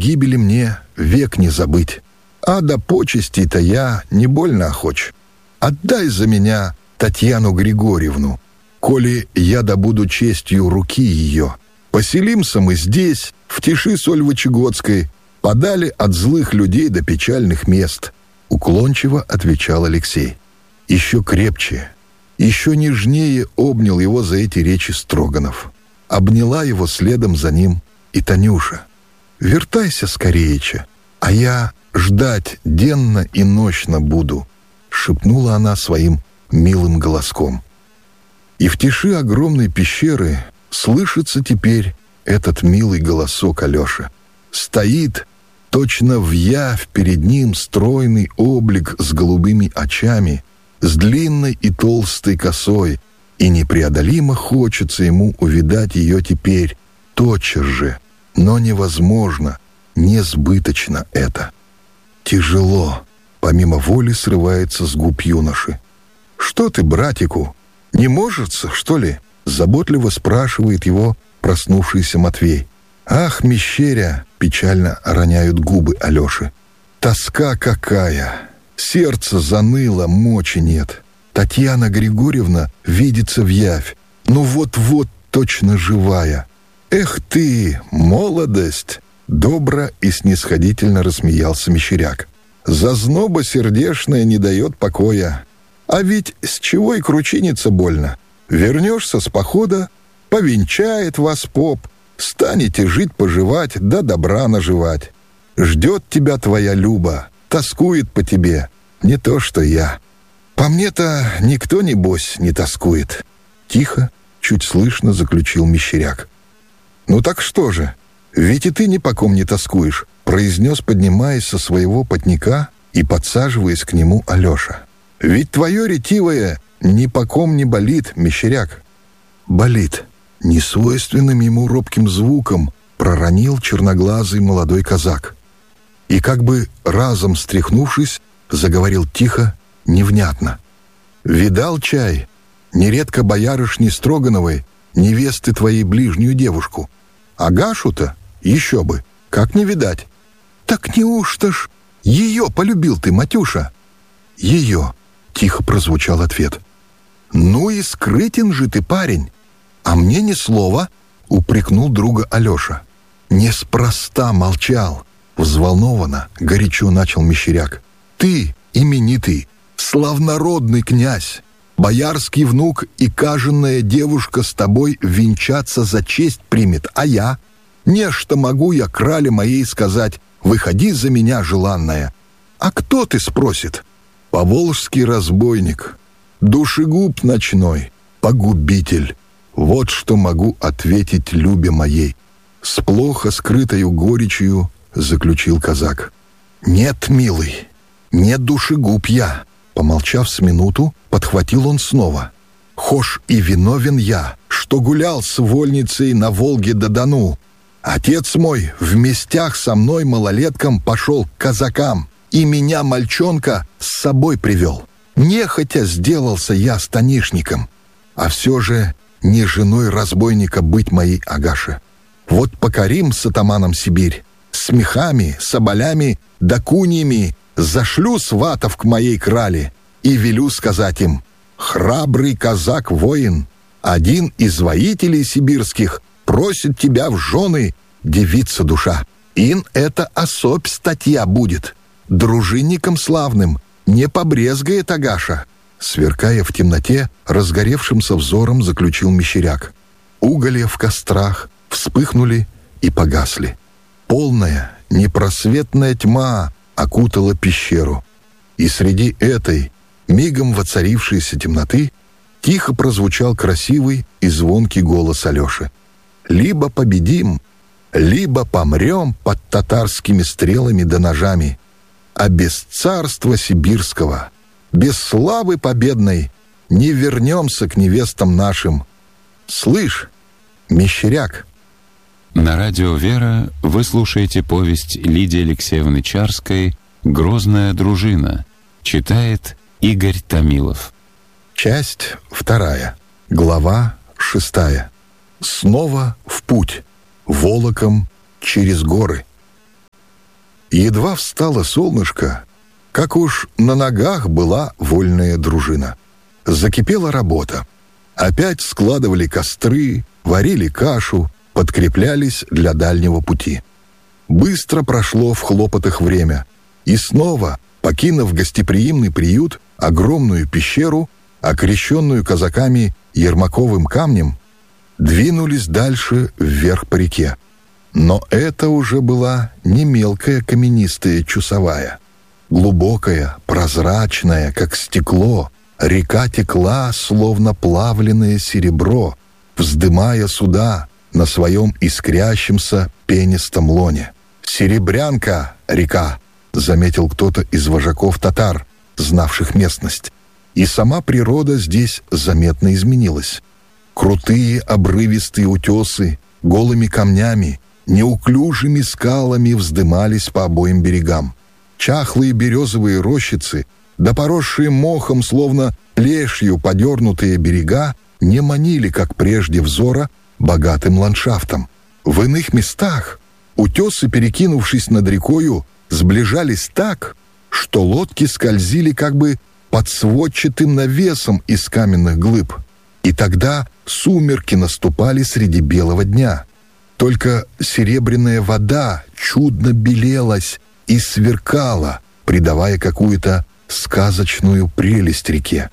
гибели мне век не забыть. А до почестей-то я не больно охоч. Отдай за меня Татьяну Григорьевну, коли я добуду честью руки ее. Поселимся мы здесь, в тиши Сольвычегодской, подали от злых людей до печальных мест», — уклончиво отвечал Алексей. Еще крепче, еще нежнее обнял его за эти речи Строганов. Обняла его следом за ним и Танюша. «Вертайся скореече, а я ждать денно и нощно буду», — шепнула она своим милым голоском. И в тиши огромной пещеры слышится теперь этот милый голосок Алёши. Стоит точно вявь перед ним стройный облик с голубыми очами, с длинной и толстой косой, и непреодолимо хочется ему увидать ее теперь, тотчас же, но невозможно, несбыточно это. Тяжело, помимо воли срывается с губ юноши. «Что ты, братику, не можется, что ли?» — заботливо спрашивает его проснувшийся Матвей. «Ах, Мещеря!» — печально роняют губы Алёши. «Тоска какая! Сердце заныло, мочи нет. Татьяна Григорьевна видится вявь, ну вот-вот точно живая. Эх ты, молодость!» — добро и снисходительно рассмеялся Мещеряк. «Зазноба сердешная не дает покоя. А ведь с чего и кручиниться больно? Вернешься с похода, повенчает вас поп, станете жить-поживать, да добра наживать. Ждет тебя твоя Люба, тоскует по тебе, не то что я. По мне-то никто, небось, не тоскует». Тихо, чуть слышно заключил Мещеряк. «Ну так что же, ведь и ты ни по ком не тоскуешь», произнес, поднимаясь со своего потника и подсаживаясь к нему Алеша. «Ведь твое ретивое ни по ком не болит, Мещеряк». «Болит», несвойственным ему робким звуком проронил черноглазый молодой казак. И как бы разом стряхнувшись, заговорил тихо, невнятно. «Видал, чай, нередко боярышни Строгановой, невесты твоей ближнюю девушку. Агашу-то еще бы, как не видать». «Так неужто ж ее полюбил ты, Матюша?» «Ее», — тихо прозвучал ответ. «Ну и скрытен же ты, парень. А мне ни слова», — упрекнул друга Алеша. «Неспроста молчал», — взволнованно, горячо начал Мещеряк. «Ты, именитый, славнородный князь, боярский внук и каженная девушка с тобой венчаться за честь примет, а я? Нечто могу я крале моей сказать: выходи за меня, желанная. А кто ты, спросит? Поволжский разбойник, душегуб ночной, погубитель. Вот что могу ответить Любе моей». С плохо скрытою горечью заключил казак. «Нет, милый, не душегуб я», — помолчав с минуту, подхватил он снова. «Хошь и виновен я, что гулял с вольницей на Волге-Дону. Отец мой в местях со мной малолетком пошел к казакам, и меня, мальчонка, с собой привел. Нехотя сделался я станишником, а все же не женой разбойника быть моей Агаше. Вот покорим с атаманом Сибирь, с мехами, соболями да куньями зашлю сватов к моей крале и велю сказать им: храбрый казак-воин, один из воителей сибирских просит тебя в жены, девица душа. Ин это особь статья будет. Дружинником славным не побрезгает Агаша». Сверкая в темноте, разгоревшимся взором заключил Мещеряк. Уголья в кострах вспыхнули и погасли. Полная, непросветная тьма окутала пещеру. И среди этой, мигом воцарившейся темноты, тихо прозвучал красивый и звонкий голос Алеши. «Либо победим, либо помрем под татарскими стрелами да ножами. А без царства сибирского, без славы победной не вернемся к невестам нашим. Слышь, Мещеряк». На радио «Вера» вы слушаете повесть Лидии Алексеевны Чарской «Грозная дружина». Читает Игорь Томилов. Часть 2. Глава 6. Снова в путь. Волоком через горы. Едва встало солнышко, как уж на ногах была вольная дружина. Закипела работа. Опять складывали костры, варили кашу, подкреплялись для дальнего пути. Быстро прошло в хлопотах время, и снова, покинув гостеприимный приют, огромную пещеру, окрещенную казаками Ермаковым камнем, двинулись дальше вверх по реке. Но это уже была не мелкая каменистая чусовая. Глубокая, прозрачная, как стекло, река текла, словно плавленное серебро, вздымая суда на своем искрящемся пенистом лоне. «Серебрянка, река», — заметил кто-то из вожаков татар, знавших местность. И сама природа здесь заметно изменилась. Крутые обрывистые утесы голыми камнями, неуклюжими скалами вздымались по обоим берегам. Чахлые березовые рощицы, да поросшие мохом, словно плешью подернутые берега, не манили, как прежде, взора богатым ландшафтом. В иных местах утесы, перекинувшись над рекою, сближались так, что лодки скользили как бы под сводчатым навесом из каменных глыб. И тогда сумерки наступали среди белого дня. Только серебряная вода чудно белелась и сверкала, придавая какую-то сказочную прелесть реке.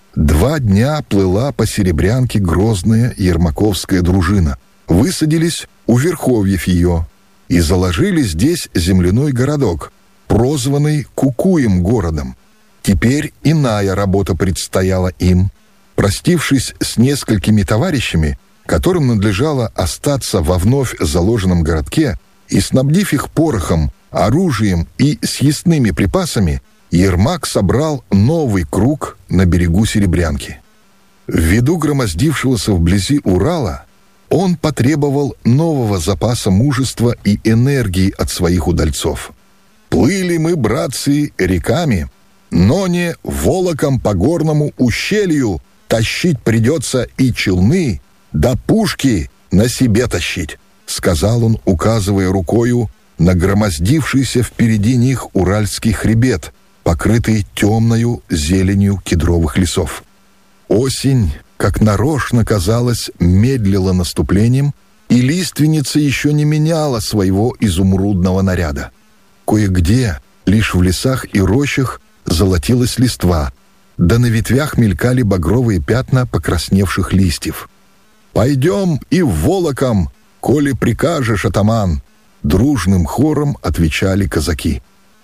2 дня плыла по Серебрянке грозная ермаковская дружина. Высадились у верховьев ее и заложили здесь земляной городок, прозванный Кукуем городом. Теперь иная работа предстояла им. Простившись с несколькими товарищами, которым надлежало остаться во вновь заложенном городке, и снабдив их порохом, оружием и съестными припасами, Ермак собрал новый круг на берегу Серебрянки. Ввиду громоздившегося вблизи Урала, он потребовал нового запаса мужества и энергии от своих удальцов. «Плыли мы, братцы, реками, но не волоком по горному ущелью тащить придется и челны, да пушки на себе тащить», — сказал он, указывая рукою на громоздившийся впереди них Уральский хребет, покрытый темною зеленью кедровых лесов. Осень, как нарочно казалось, медлила наступлением, и лиственница еще не меняла своего изумрудного наряда. Кое-где, лишь в лесах и рощах, золотилась листва, да на ветвях мелькали багровые пятна покрасневших листьев. «Пойдем и волоком, коли прикажешь, атаман!» Дружным хором отвечали казаки.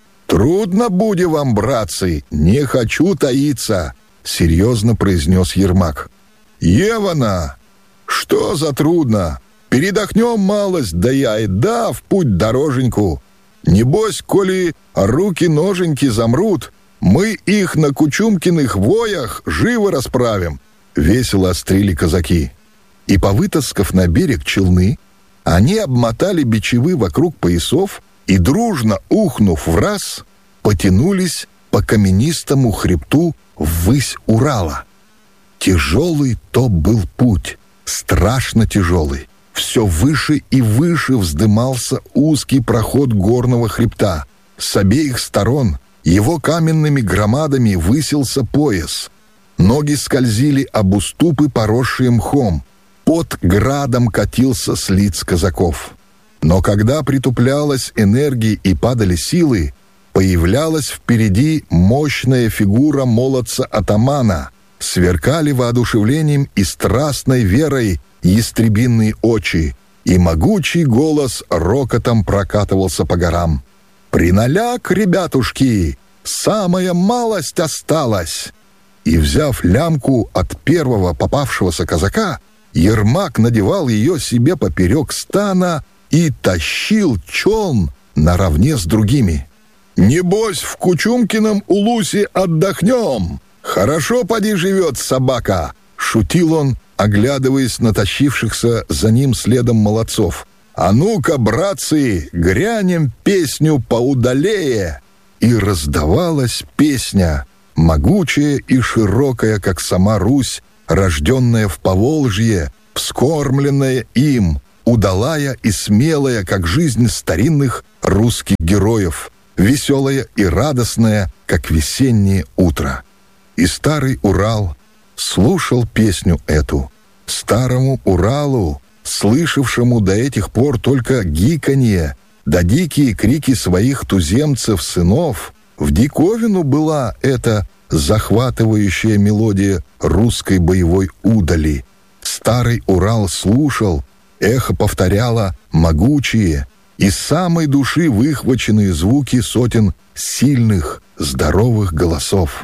«Трудно будет вам, братцы, не хочу таиться», — серьезно произнес Ермак. «Евана, что за трудно? Передохнем малость, да я и да в путь дороженьку. Небось, коли руки-ноженьки замрут, мы их на Кучумкиных воях живо расправим», — весело острили казаки. И, повытаскав на берег челны, они обмотали бичевы вокруг поясов и, дружно ухнув враз, потянулись по каменистому хребту ввысь Урала. Тяжелый то был путь, страшно тяжелый. Все выше и выше вздымался узкий проход горного хребта. С обеих сторон его каменными громадами высился пояс. Ноги скользили об уступы, поросшие мхом. Под градом катился с лиц казаков. Но когда притуплялась энергия и падали силы, появлялась впереди мощная фигура молодца-атамана. Сверкали воодушевлением и страстной верой ястребиные очи, и могучий голос рокотом прокатывался по горам. «Приналяк, ребятушки! Самая малость осталась!» И, взяв лямку от первого попавшегося казака, Ермак надевал ее себе поперек стана и тащил челн наравне с другими. «Небось, в Кучумкином улусе отдохнем! Хорошо поди живет собака!» — шутил он, оглядываясь на тащившихся за ним следом молодцов. «А ну-ка, братцы, грянем песню поудалее!» И раздавалась песня, могучая и широкая, как сама Русь, рожденная в Поволжье, вскормленная им, удалая и смелая, как жизнь старинных русских героев. веселое и радостное, как весеннее утро. И старый Урал слушал песню эту. Старому Уралу, слышавшему до этих пор только гиканье, да дикие крики своих туземцев-сынов, в диковину была эта захватывающая мелодия русской боевой удали. Старый Урал слушал, эхо повторяло могучие, из самой души выхваченные звуки сотен сильных, здоровых голосов.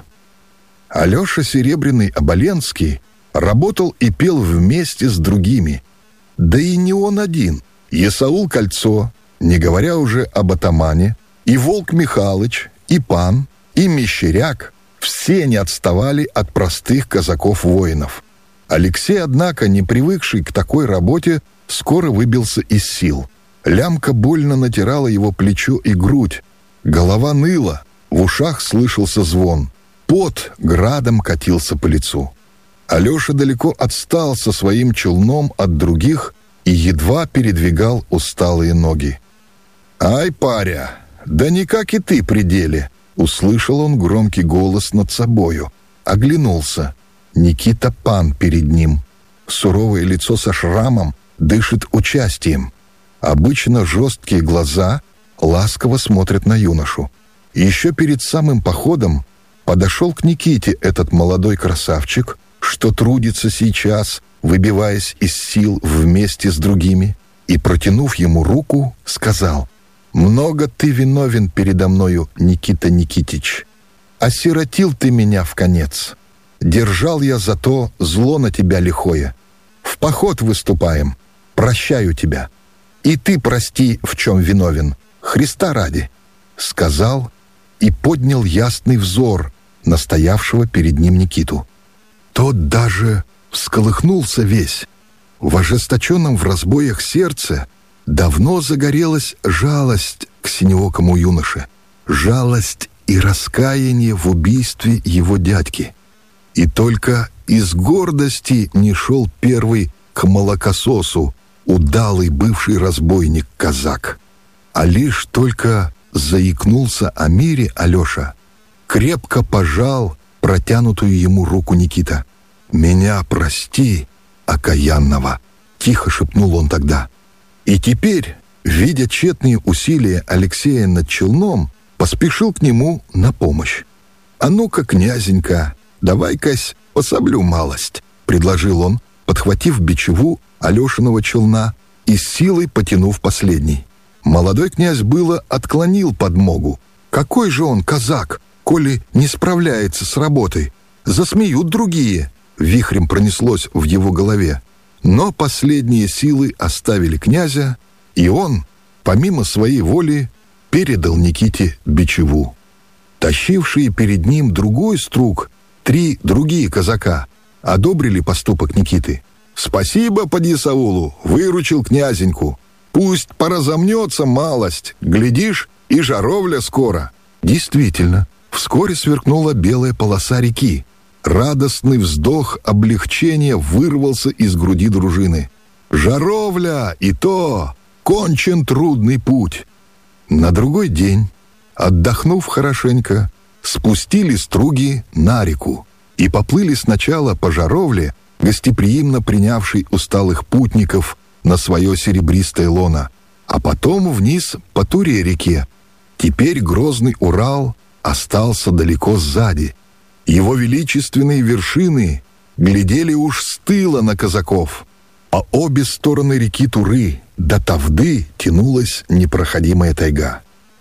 Алеша Серебряный-Оболенский работал и пел вместе с другими. Да и не он один. Есаул Кольцо, не говоря уже об атамане, и Волк Михалыч, и Пан, и Мещеряк все не отставали от простых казаков-воинов. Алексей, однако, не привыкший к такой работе, скоро выбился из сил. Лямка больно натирала его плечо и грудь. Голова ныла, в ушах слышался звон. Пот градом катился по лицу. Алеша далеко отстал со своим челном от других и едва передвигал усталые ноги. «Ай, паря, да не как и ты при деле!» Услышал он громкий голос над собою. Оглянулся. Никита Пан перед ним. Суровое лицо со шрамом дышит участием. Обычно жесткие глаза ласково смотрят на юношу. Еще перед самым походом подошел к Никите этот молодой красавчик, что трудится сейчас, выбиваясь из сил вместе с другими, и, протянув ему руку, сказал: «Много ты виновен передо мною, Никита Никитич. Осиротил ты меня вконец. Держал я за то зло на тебя лихое. В поход выступаем. Прощаю тебя. И ты прости, в чем виновен. Христа ради», — сказал и поднял ясный взор на стоявшего перед ним Никиту. Тот даже всколыхнулся весь. В ожесточенном в разбоях сердце давно загорелась жалость к синеокому юноше, жалость и раскаяние в убийстве его дядьки. И только из гордости не шел первый к молокососу, удалый бывший разбойник-казак. А лишь только заикнулся о мире Алеша, крепко пожал протянутую ему руку Никита. «Меня прости, окаянного», — тихо шепнул он тогда. И теперь, видя тщетные усилия Алексея над челном, поспешил к нему на помощь. «А ну-ка, князенька, давай-кась пособлю малость», — предложил он, подхватив бичеву Алешиного челна и с силой потянув последний. Молодой князь было отклонил подмогу. Какой же он казак, коли не справляется с работой? Засмеют другие, вихрем пронеслось в его голове. Но последние силы оставили князя, и он, помимо своей воли, передал Никите бичеву. Тащившие перед ним другой струг 3 другие казака одобрили поступок Никиты. «Спасибо поди Саулу, выручил князеньку. Пусть поразомнется малость, глядишь, и жаровля скоро». Действительно, вскоре сверкнула белая полоса реки. Радостный вздох облегчения вырвался из груди дружины. «Жаровля! И то! Кончен трудный путь!» На другой день, отдохнув хорошенько, спустили струги на реку и поплыли сначала по жаровле, гостеприимно принявшей усталых путников на свое серебристое лоно, а потом вниз по Туре-реке. Теперь грозный Урал остался далеко сзади. Его величественные вершины глядели уж с тыла на казаков. По обе стороны реки Туры до Тавды тянулась непроходимая тайга.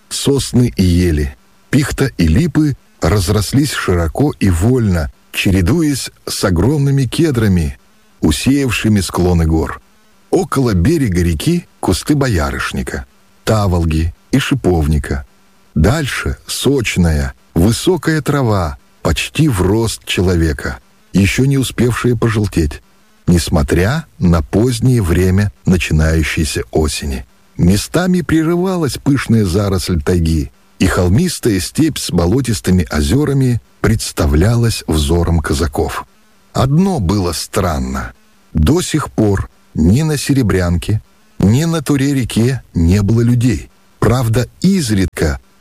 Сосны и ели, пихта и липы разрослись широко и вольно, чередуясь с огромными кедрами, усеявшими склоны гор. Около берега реки кусты боярышника, таволги и шиповника. Дальше сочная, высокая трава, почти в рост человека, еще не успевшая пожелтеть, несмотря на позднее время начинающейся осени. Местами прерывалась пышная заросль тайги, и холмистая степь с болотистыми озерами представлялась взором казаков. Одно было странно. До сих пор ни на Серебрянке, ни на Туре-реке не было людей. Правда, изредка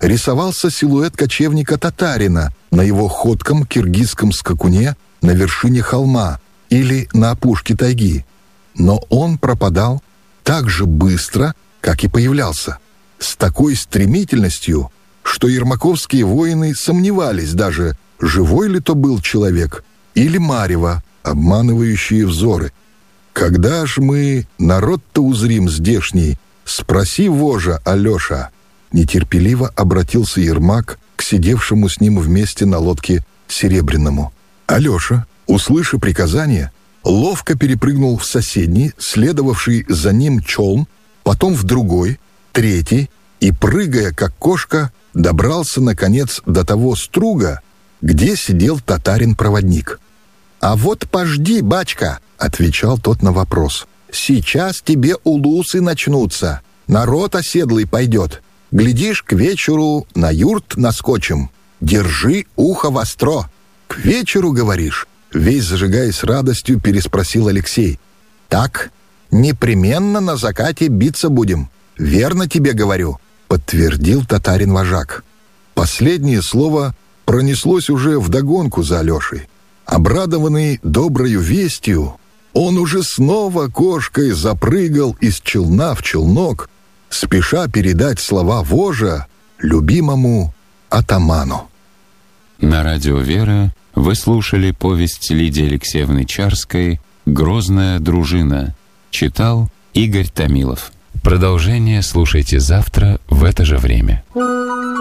рисовался силуэт кочевника-татарина на его ходком киргизском скакуне на вершине холма или на опушке тайги. Но он пропадал так же быстро, как и появлялся, с такой стремительностью, что ермаковские воины сомневались даже, живой ли то был человек или марево, обманывающие взоры. «Когда ж мы народ-то узрим здешний? Спроси вожа, Алеша!» Нетерпеливо обратился Ермак к сидевшему с ним вместе на лодке Серебряному. Алеша, услыша приказание, ловко перепрыгнул в соседний, следовавший за ним челн, потом в другой, третий, и, прыгая как кошка, добрался, наконец, до того струга, где сидел татарин-проводник. «А вот пожди, бачка!» — отвечал тот на вопрос. «Сейчас тебе улусы начнутся, народ оседлый пойдет. Глядишь, к вечеру на юрт наскочим. Держи ухо востро». «К вечеру, говоришь?» — весь зажигаясь радостью, переспросил Алексей. «Так, непременно на закате биться будем. Верно тебе говорю», — подтвердил татарин-вожак. Последнее слово пронеслось уже вдогонку за Алешей. Обрадованный доброю вестью, он уже снова кошкой запрыгал из челна в челнок, спеша передать слова вожа любимому атаману. На радио «Вера» вы слушали повесть Лидии Алексеевны Чарской «Грозная дружина». Читал Игорь Томилов. Продолжение слушайте завтра в это же время.